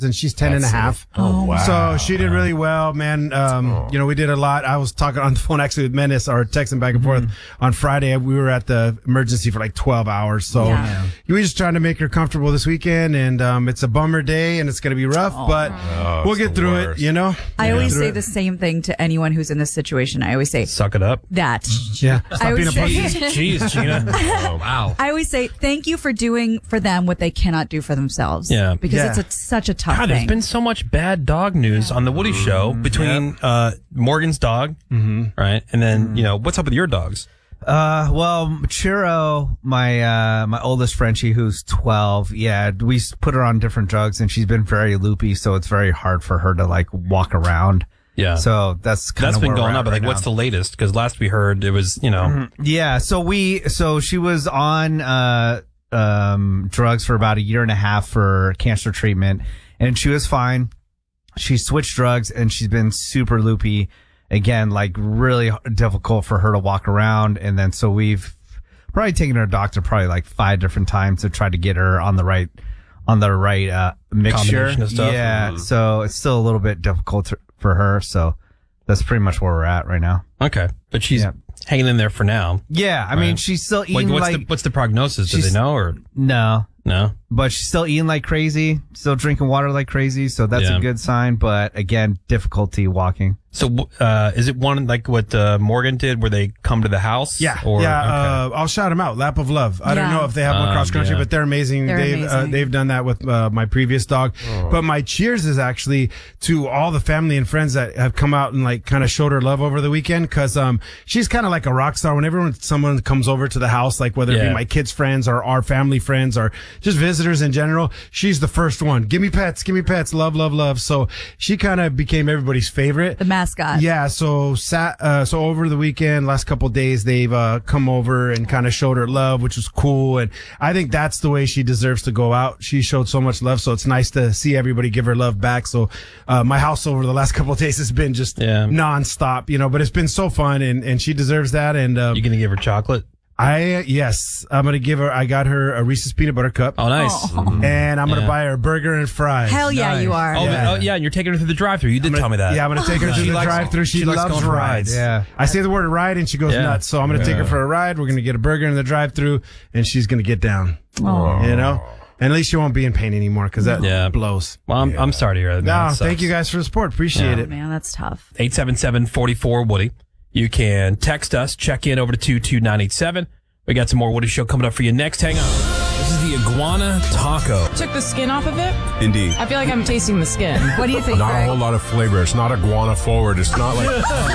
and she's 10 and a half. Oh, wow. So she did really well, man. We did a lot. I was talking on the phone actually with Menace, or texting back and forth on Friday. We were at the emergency for like 12 hours. So we were just trying to make her comfortable this weekend, and it's a bummer day and it's going to be rough, but we'll get through it, you know? I always say the same thing to anyone who's in this situation. I always say, suck it up. That. Yeah. I always say, Jeez, Gina. Oh, wow. I always say thank you for doing for them what they cannot do for themselves. Yeah. Because it's such a tough God, thing. there's been so much bad dog news on the Woody Show between Morgan's dog, right? And then, what's up with your dogs? Well, Churro, my oldest Frenchie, who's 12, we put her on different drugs, and she's been very loopy, so it's very hard for her to like walk around. Yeah. So that's been going on, but like, what's the latest? Because last we heard it was, Yeah. So she was on drugs for about a year and a half for cancer treatment, and she was fine. She switched drugs, and she's been super loopy. Again, like really difficult for her to walk around. And then so we've probably taken her to doctor probably like 5 different times to try to get her on the right mixture. Combination of stuff. Yeah. So it's still a little bit difficult for her. So that's pretty much where we're at right now. Okay. But she's hanging in there for now. Yeah. I mean, she's still eating what's the prognosis? Do they know or? No. No. But she's still eating like crazy, still drinking water like crazy. So that's a good sign. But again, difficulty walking. So, is it one like what Morgan did where they come to the house? Yeah. I'll shout them out. Lap of Love. I don't know if they have one cross country, but they're amazing. They've done that with my previous dog. But my cheers is actually to all the family and friends that have come out and like kind of showed her love over the weekend. Cause, she's kind of like a rock star. Whenever someone comes over to the house, like whether it be my kids' friends or our family friends or just visitors in general, she's the first one. Give me pets. Love, love, love. So she kind of became everybody's favorite. The mascot. Yeah. So over the weekend, last couple of days, they've come over and kind of showed her love, which was cool. And I think that's the way she deserves to go out. She showed so much love. So it's nice to see everybody give her love back. So, my house over the last couple of days has been just nonstop, but it's been so fun and she deserves that. And, you going to give her chocolate? Yes, I'm going to give her, I got her a Reese's Peanut Butter Cup. Oh, nice. And I'm going to buy her a burger and fries. Hell yeah, you are. Oh, yeah. And you're taking her through the drive-thru. You did tell me that. Yeah, I'm going to take her through the drive-thru. She loves rides. Yeah. I say the word ride and she goes nuts. So I'm going to take her for a ride. We're going to get a burger in the drive-thru and she's going to get down. And at least she won't be in pain anymore because that blows. Well, I'm sorry to hear that. No, thank you guys for the support. Appreciate it. Man, that's tough. 877-44-WOODY. You can text us, check in over to 22987. We got some more Woody Show coming up for you next. Hang on. This is the iguana taco. Took the skin off of it? Indeed. I feel like I'm tasting the skin. What do you think, Not Greg? a whole lot of flavor. It's not iguana forward. It's not like...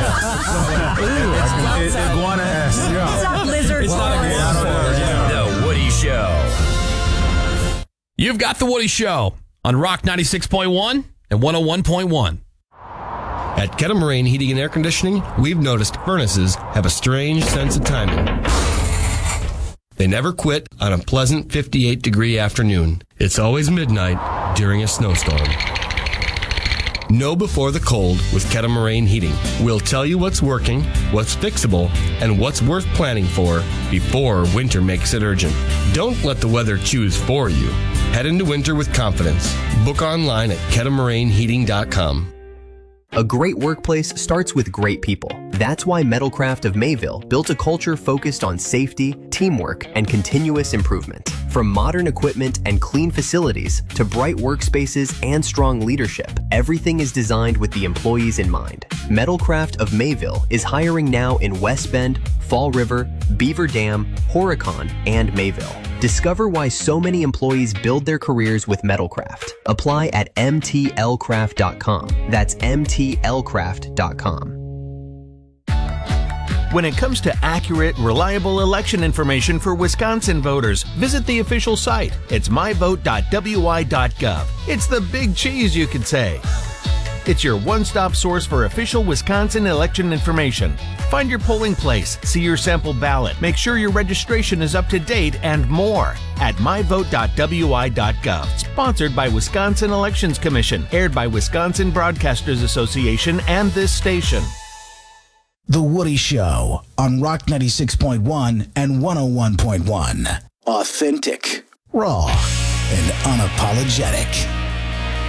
Iguana-esque. It's not lizard. It's not iguana forward. The Woody Show. You've got the Woody Show on Rock 96.1 and 101.1. At Kettle Heating and Air Conditioning, we've noticed furnaces have a strange sense of timing. They never quit on a pleasant 58-degree afternoon. It's always midnight during a snowstorm. Know before the cold with Kettle Heating. We'll tell you what's working, what's fixable, and what's worth planning for before winter makes it urgent. Don't let the weather choose for you. Head into winter with confidence. Book online at kettlemarineheating.com. A great workplace starts with great people. That's why Metalcraft of Mayville built a culture focused on safety, teamwork, and continuous improvement. From modern equipment and clean facilities to bright workspaces and strong leadership, everything is designed with the employees in mind. Metalcraft of Mayville is hiring now in West Bend, Fall River, Beaver Dam, Horicon, and Mayville. Discover why so many employees build their careers with Metalcraft. Apply at mtlcraft.com. That's mtlcraft.com. When it comes to accurate, reliable election information for Wisconsin voters, visit the official site. It's myvote.wi.gov. It's the big cheese, you could say. It's your one-stop source for official Wisconsin election information. Find your polling place, see your sample ballot, make sure your registration is up to date, and more at myvote.wi.gov. Sponsored by Wisconsin Elections Commission, aired by Wisconsin Broadcasters Association and this station. The Woody Show on Rock 96.1 and 101.1. Authentic, raw, and unapologetic.